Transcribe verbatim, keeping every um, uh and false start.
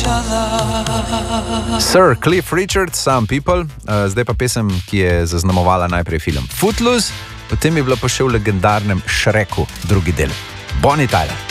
Sir Cliff Richard, Some People, uh, zdaj pa pesem, ki je zaznamovala najprej film Footloose, potem je bila pa še v legendarnem Shreku drugi del. Bonnie Tyler.